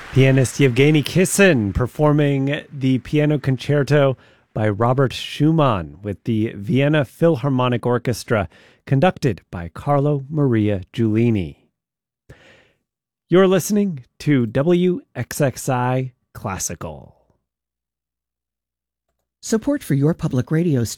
Pianist Yevgeny Kissin performing the piano concerto by Robert Schumann with the Vienna Philharmonic Orchestra, conducted by Carlo Maria Giulini. You're listening to WXXI Classical. Support for your public radio